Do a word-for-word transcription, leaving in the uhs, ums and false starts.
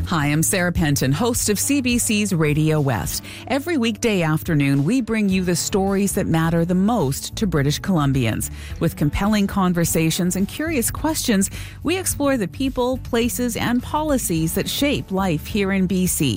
Hi, I'm Sarah Penton, host of C B C's Radio West. Every weekday afternoon, we bring you the stories that matter the most to British Columbians. With compelling conversations and curious questions, we explore the people, places, and policies that shape life here in B C.